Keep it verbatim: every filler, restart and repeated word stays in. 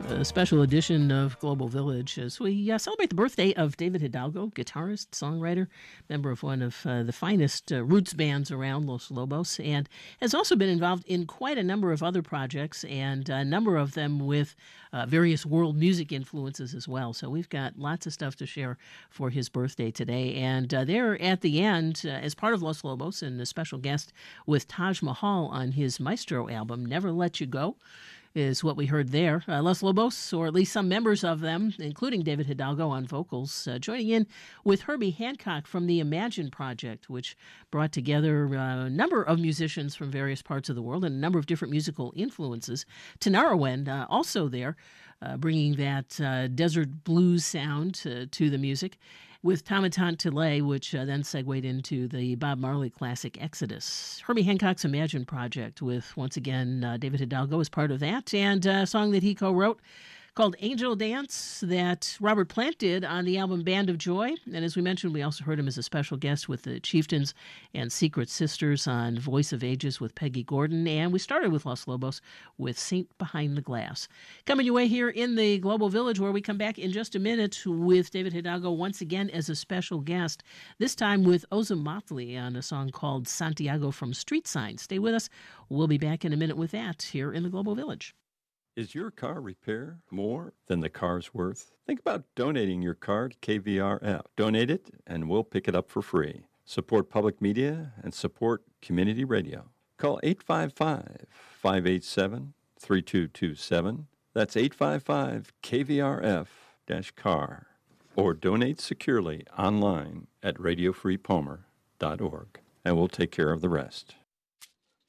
A special edition of Global Village as we uh, celebrate the birthday of David Hidalgo, guitarist, songwriter, member of one of uh, the finest uh, roots bands around, Los Lobos, and has also been involved in quite a number of other projects, and a number of them with uh, various world music influences as well. So we've got lots of stuff to share for his birthday today. And uh, there at the end, uh, as part of Los Lobos, and a special guest with Taj Mahal on his Maestro album, Never Let You Go, is what we heard there. Uh, Los Lobos, or at least some members of them, including David Hidalgo on vocals, uh, joining in with Herbie Hancock from the Imagine Project, which brought together uh, a number of musicians from various parts of the world and a number of different musical influences. Tanarawen uh, also there, uh, bringing that uh, desert blues sound uh, to the music, with Tomatant Tile, which uh, then segued into the Bob Marley classic Exodus. Herbie Hancock's Imagine Project, with, once again, uh, David Hidalgo as part of that, and a song that he co-wrote called Angel Dance that Robert Plant did on the album Band of Joy. And as we mentioned, we also heard him as a special guest with the Chieftains and Secret Sisters on Voice of Ages with Peggy Gordon. And we started with Los Lobos with Saint Behind the Glass. Coming your way here in the Global Village, where we come back in just a minute with David Hidalgo once again as a special guest, this time with Ozzy Motley on a song called Santiago from Street Sign. Stay with us. We'll be back in a minute with that here in the Global Village. Is your car repair more than the car's worth? Think about donating your car to K V R F. Donate it, and we'll pick it up for free. Support public media and support community radio. Call eight five five, five eight seven, three two two seven. That's eight five five K V R F car. Or donate securely online at radio free palmer dot org, and we'll take care of the rest.